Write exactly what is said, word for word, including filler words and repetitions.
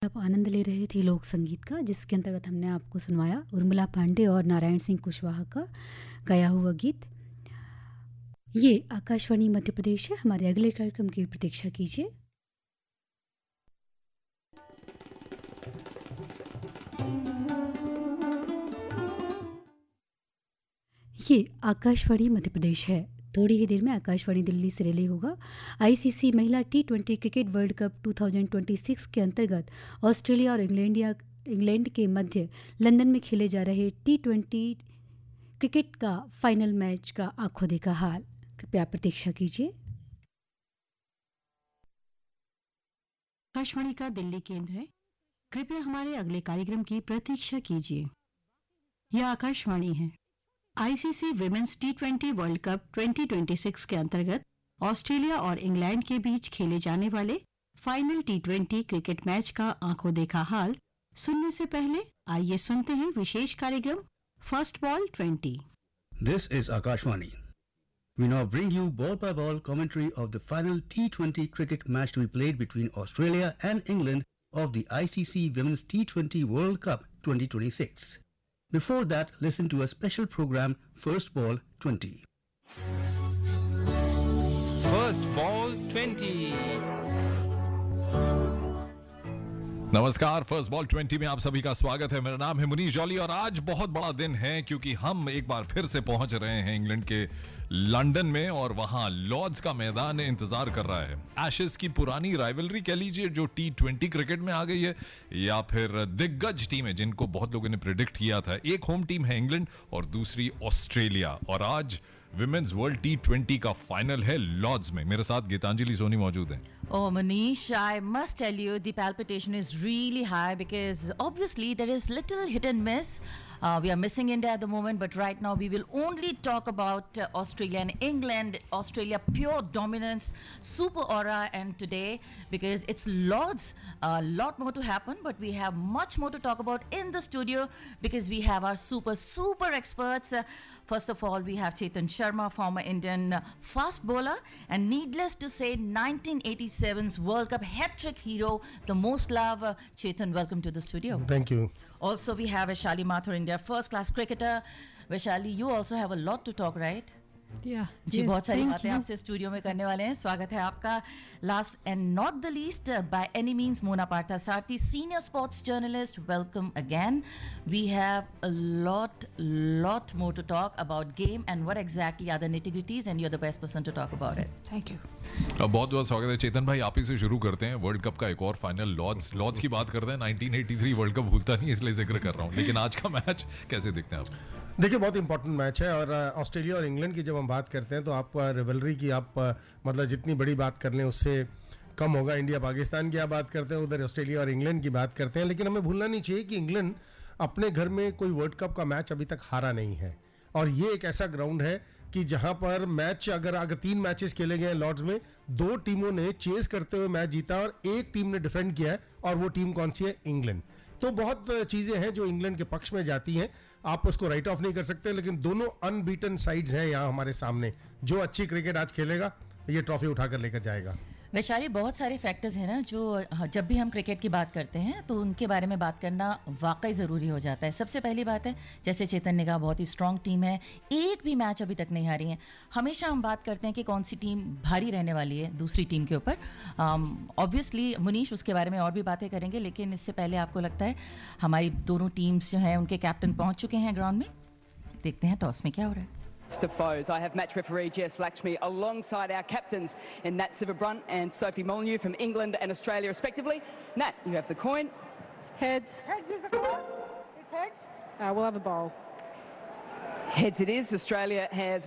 आप आनंद ले रहे थे लोक संगीत का, जिसके अंतर्गत हमने आपको सुनवाया उर्मिला पांडे और नारायण सिंह कुशवाहा का गाया हुआ गीत। ये आकाशवाणी मध्य प्रदेश है। हमारे अगले कार्यक्रम की प्रतीक्षा कीजिए। ये आकाशवाणी मध्य प्रदेश है। थोड़ी ही देर में आकाशवाणी दिल्ली से रिले होगा। आईसीसी महिला T twenty cricket world cup दो हज़ार छब्बीस के अंतर्गत ऑस्ट्रेलिया और इंग्लैंड या इंग्लैंड के मध्य लंदन में खेले जा रहे टी ट्वेंटी क्रिकेट का फाइनल मैच का आंखों देखा हाल। कृपया प्रतीक्षा कीजिए। आकाशवाणी का दिल्ली केंद्र है। कृपया हमारे अगले कार्यक्रम की प्रतीक्षा कीजिए। यह आकाशवाणी है। ICC women's T twenty world cup दो हज़ार छब्बीस के अंतर्गत ऑस्ट्रेलिया और इंग्लैंड के बीच खेले जाने वाले final T twenty cricket match का आंखों देखा हाल सुनने से पहले आइए सुनते हैं विशेष कार्यक्रम first ball twenty. This is Akashvani. We now bring you ball-by-ball commentary of the final T twenty cricket match to be played between Australia and England of the I C C Women's T twenty World Cup twenty twenty-six. Before that, listen to a special program, First Ball twenty. First Ball twenty. नमस्कार, first ball twenty में आप सभी का स्वागत है। मेरा नाम है मुनीश जॉली और आज बहुत बड़ा दिन है क्योंकि हम एक बार फिर से पहुंच रहे हैं इंग्लैंड के लंदन में और वहां लॉर्ड्स का मैदान इंतजार कर रहा है। एशेज की पुरानी राइवलरी कह लीजिए जो टी ट्वेंटी क्रिकेट में आ गई है, या फिर दिग्गज टीमें जिनको बहुत लोगों ने प्रेडिक्ट किया था। एक होम टीम है इंग्लैंड और दूसरी ऑस्ट्रेलिया, और आज विमेंस वर्ल्ड टी ट्वेंटी का फाइनल है लॉर्ड्स में। मेरे साथ गीतांजलि सोनी मौजूद हैं। Oh, Manish, I must tell you the palpitation is really high because obviously there is little hit and miss. Uh, we are missing India at the moment, but right now we will only talk about uh, Australia and England. Australia, pure dominance, super aura, and today because it's Lords, a lot more to happen, but we have much more to talk about in the studio because we have our super, super experts. Uh, first of all, we have Chetan Sharma, former Indian uh, fast bowler, and needless to say, nineteen eighty-seven's World Cup hat-trick hero, the most loved. Uh, Chetan, welcome to the studio. Thank you. Also, we have Vaishali Mathur, India first-class cricketer. Vaishali, you also have a lot to talk, right? Yeah, ji yes, बहुत सारी thank बातें you. आपसे studio में करने वाले हैं। स्वागत है आपका। Last and not the least, by any means, Mona Parthasarathi, senior sports journalist, welcome again. We have a lot lot more to talk about game and what exactly are the nitty gritties and you are the best person to talk about it. Thank you. अब बहुत बहुत स्वागत है चेतन भाई, आप ही से शुरू करते हैं। वर्ल्ड कप का एक और फाइनल लॉर्ड्स लॉर्ड्स की बात करते हैं। Nineteen eighty three world cup भूलता नहीं, इसलिए जिक्र कर रहा हूँ, लेकिन आज का मैच कैसे देखते हैं आप? देखिए, बहुत इंपॉर्टेंट मैच है और ऑस्ट्रेलिया और इंग्लैंड की जब हम बात करते हैं तो आप रिवलरी की आप मतलब जितनी बड़ी बात कर लें उससे कम होगा। इंडिया पाकिस्तान की आप बात करते हैं, उधर ऑस्ट्रेलिया और इंग्लैंड की बात करते हैं, लेकिन हमें भूलना नहीं चाहिए कि इंग्लैंड अपने घर में कोई वर्ल्ड कप का मैच अभी तक हारा नहीं है। और ये एक ऐसा ग्राउंड है कि जहां पर मैच अगर अगर तीन मैचेस खेले गए हैं लॉर्ड्स में, दो टीमों ने चेस करते हुए मैच जीता और एक टीम ने डिफेंड किया है, और वो टीम कौन सी है? इंग्लैंड। तो बहुत चीज़ें हैं जो इंग्लैंड के पक्ष में जाती हैं, आप उसको राइट ऑफ नहीं कर सकते, लेकिन दोनों अनबीटन साइड्स हैं यहाँ हमारे सामने। जो अच्छी क्रिकेट आज खेलेगा ये ट्रॉफी उठाकर लेकर जाएगा। वैशाली, बहुत सारे फैक्टर्स हैं ना जो जब भी हम क्रिकेट की बात करते हैं तो उनके बारे में बात करना वाकई ज़रूरी हो जाता है। सबसे पहली बात है, जैसे चेतन ने कहा, बहुत ही स्ट्रॉन्ग टीम है, एक भी मैच अभी तक नहीं हारी है। हमेशा हम बात करते हैं कि कौन सी टीम भारी रहने वाली है दूसरी टीम के ऊपर। ऑब्वियसली मुनीश उसके बारे में और भी बातें करेंगे, लेकिन इससे पहले आपको लगता है हमारी दोनों टीम्स जो हैं उनके कैप्टन पहुँच चुके हैं ग्राउंड में। देखते हैं टॉस में क्या हो रहा है। To foes. I have match referee Jess Lakshmi alongside our captains in Nat Sivabrunt and Sophie Molyneux from England and Australia respectively. Nat, you have the coin. Heads. Heads is the coin. It's heads. Uh, we'll have a bowl. Heads it is. Australia has